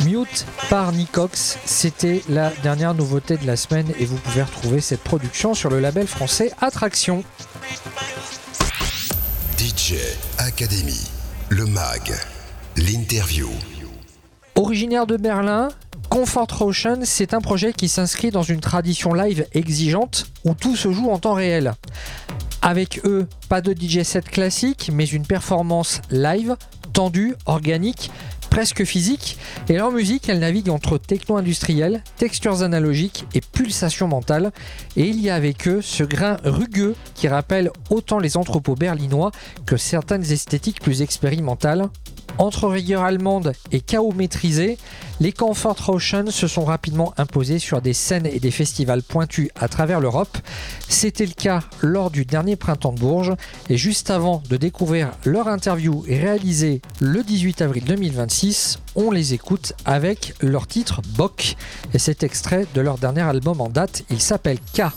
Mute par Nicox, c'était la dernière nouveauté de la semaine et vous pouvez retrouver cette production sur le label français Attraction. DJ Academy, le mag, l'interview. Originaire de Berlin, Comfort Rauschen, c'est un projet qui s'inscrit dans une tradition live exigeante où tout se joue en temps réel. Avec eux, pas de DJ set classique, mais une performance live, tendue, organique, presque physique, et leur musique, elle navigue entre techno-industriel, textures analogiques et pulsations mentales, et il y a avec eux ce grain rugueux qui rappelle autant les entrepôts berlinois que certaines esthétiques plus expérimentales. Entre rigueur allemande et chaos maîtrisé, les Comfort Rauschen se sont rapidement imposés sur des scènes et des festivals pointus à travers l'Europe. C'était le cas lors du dernier printemps de Bourges, et juste avant de découvrir leur interview réalisée le 18 avril 2026, on les écoute avec leur titre Bock, et cet extrait de leur dernier album en date, il s'appelle K.